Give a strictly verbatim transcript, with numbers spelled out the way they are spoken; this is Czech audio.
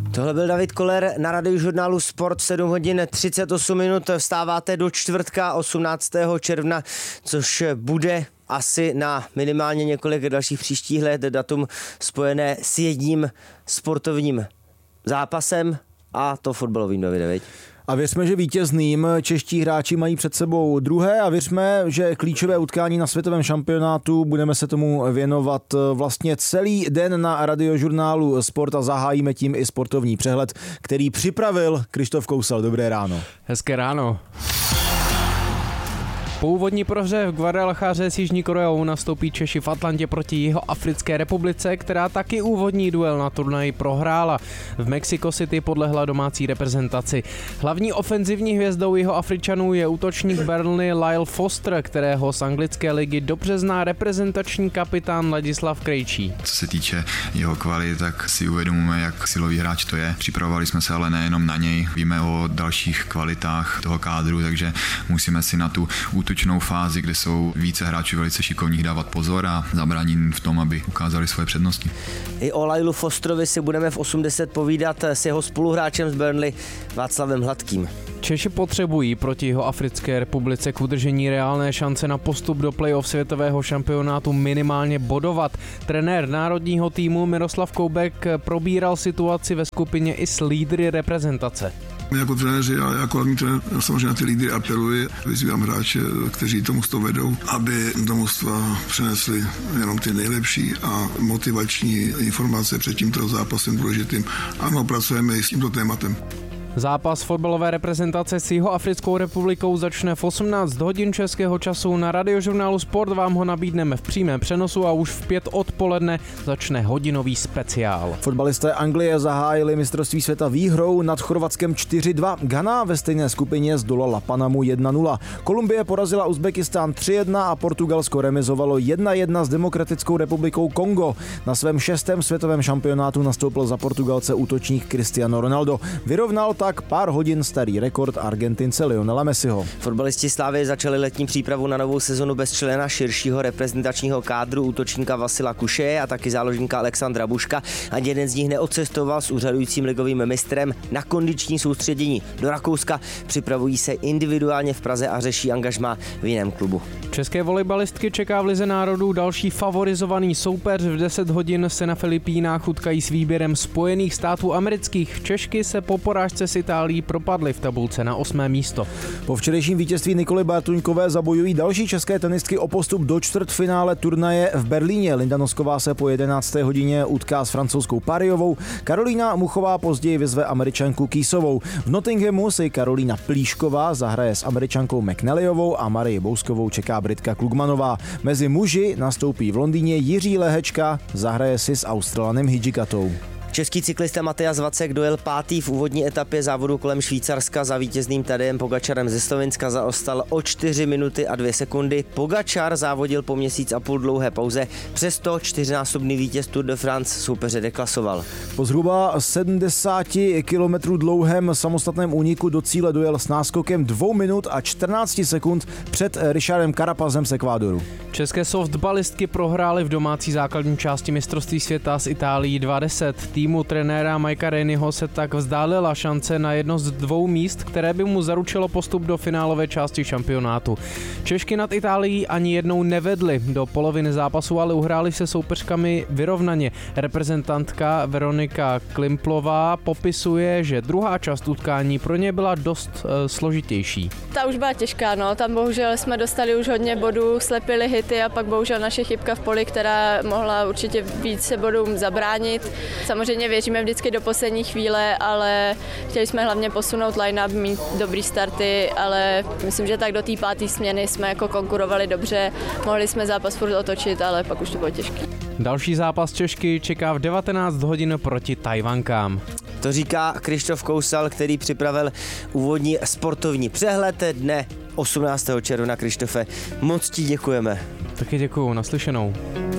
Tohle byl David Koller na Radiožurnálu Sport, sedm hodin třicet osm minut. Vstáváte do čtvrtka osmnáctého června, což bude asi na minimálně několik dalších příštích let datum spojené s jedním sportovním zápasem, a to fotbalovým, Davide, viď? A věřme, že vítězným. Čeští hráči mají před sebou druhé a věřme, že klíčové utkání na světovém šampionátu budeme se tomu věnovat vlastně celý den na Radiožurnálu Sport a zahájíme tím i sportovní přehled, který připravil Krištof Kousal. Dobré ráno. Hezké ráno. Po úvodní prohře v Guadalajáře s Jižní Koreou nastoupí Češi v Atlantě proti Jihoafrické republice, která taky úvodní duel na turnaji prohrála. V Mexico City podlehla domácí reprezentaci. Hlavní ofenzivní hvězdou Jihoafričanů je útočník Burnley Lyle Foster, kterého z anglické ligy dobře zná reprezentační kapitán Ladislav Krejčí. Co se týče jeho kvalit, tak si uvědomujeme, jak silový hráč to je. Připravovali jsme se ale nejenom na něj, víme o dalších kvalitách toho kádru, takže musíme si na tu útočnou fázi, kde jsou více hráčů velice šikovných, dávat pozor a zabránit v tom, aby ukázali svoje přednosti. I o Lylu Fosterovi si budeme v osm deset povídat s jeho spoluhráčem z Burnley Václavem Hladkým. Češi potřebují proti Jihoafrické republice k udržení reálné šance na postup do playoff světového šampionátu minimálně bodovat. Trenér národního týmu Miroslav Koubek probíral situaci ve skupině i s lídry reprezentace. My jako trenéři a jako hlavní trenér samozřejmě na ty lídry apeluji, vyzývám hráče, kteří to mužstvo vedou, aby do mužstva přinesli jenom ty nejlepší a motivační informace před tímto zápasem důležitým. Ano, pracujeme i s tímto tématem. Zápas fotbalové reprezentace s Jihoafrickou republikou začne v osmnáct hodin českého času. Na Radiožurnálu Sport vám ho nabídneme v přímém přenosu a už v pět odpoledne začne hodinový speciál. Fotbalisté Anglie zahájili mistrovství světa výhrou nad Chorvatskem čtyři dva. Ghana ve stejné skupině zdolala Panamu jedna nula. Kolumbie porazila Uzbekistán tři jedna a Portugalsko remizovalo jedna jedna s Demokratickou republikou Kongo. Na svém šestém světovém šampionátu nastoupil za Portugalce útočník Cristiano Ronaldo. Vyrovnal tak pár hodin starý rekord Argentince Lionela Messiho. Fotbalisti Slávy začali letní přípravu na novou sezonu bez člena širšího reprezentačního kádru, útočníka Vasila Kušeje a taky záložníka Alexandra Buška. Ani jeden z nich neodcestoval s úřadujícím ligovým mistrem na kondiční soustředění do Rakouska. Připravují se individuálně v Praze a řeší angažmá v jiném klubu. České volejbalistky čeká v Lize národů další favorizovaný soupeř. V deset hodin se na Filipínách utkají s výběrem Spojených států amerických. Češky se po porážce s Itálií propadly v tabulce na osmé místo. Po včerejším vítězství Nikoly Bartuňkové zabojují další české tenistky o postup do čtvrtfinále turnaje v Berlíně. Linda Nosková se po jedenácté hodině utká s francouzskou Pariovou. Karolína Muchová později vyzve Američanku Kýsovou. V Nottinghamu si Karolína Plíšková zahraje s Američankou McNallyovou a Marii Bouskovou čeká Britka Klugmanová. Mezi muži nastoupí v Londýně Jiří Lehečka, zahraje si s Australanem Hidžikatou. Český cyklista Matyáš Vacek dojel pátý v úvodní etapě závodu kolem Švýcarska. Za vítězným Tadejem Pogačarem ze Slovenska zaostal o čtyři minuty a dvě sekundy. Pogačar závodil po měsíc a půl dlouhé pauze, přesto čtyřnásobný vítěz Tour de France soupeře deklasoval. Po zhruba sedmdesáti kilometrů dlouhém samostatném úniku do cíle dojel s náskokem dvou minut a čtrnácti sekund před Richardem Carapazem z Ekvádoru. České softballistky prohrály v domácí základní části mistrovství světa s Itálií dva deset. Týmu trenéra Mikea Reniho se tak vzdálila šance na jedno z dvou míst, které by mu zaručilo postup do finálové části šampionátu. Češky nad Itálií ani jednou nevedly do poloviny zápasu, ale uhrály se soupeřkami vyrovnaně. Reprezentantka Veronika Klimplová popisuje, že druhá část utkání pro ně byla dost e, složitější. Ta už byla těžká, no, tam bohužel jsme dostali už hodně bodů, slepili hity a pak bohužel naše chybka v poli, která mohla určitě více bodům zabránit. Samozřejmě věříme vždycky do poslední chvíle, ale chtěli jsme hlavně posunout line-up, mít dobrý starty, ale myslím, že tak do té páté směny jsme jako konkurovali dobře, mohli jsme zápas furt otočit, ale pak už to bylo těžké. Další zápas Češky čeká v devatenáct hodin proti Tajvankám. To říká Krištof Kousal, který připravil úvodní sportovní přehled dne osmnáctého června. Krištofe, moc ti děkujeme. Taky děkuju, naslyšenou.